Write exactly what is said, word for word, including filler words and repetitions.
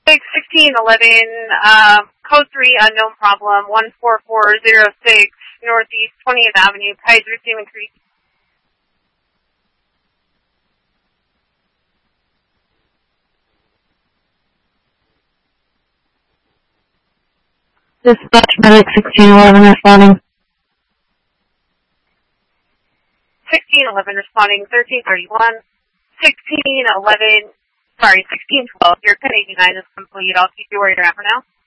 sixteen eleven, uh, code three, unknown problem, one four four zero six, Northeast twentieth Avenue, Kaiser, Salmon Creek. Dispatch medic sixteen eleven responding. sixteen eleven responding, thirteen thirty-one, sixteen eleven, sorry, sixteen twelve, your ten eighty-nine is complete. I'll keep you where you're at for now.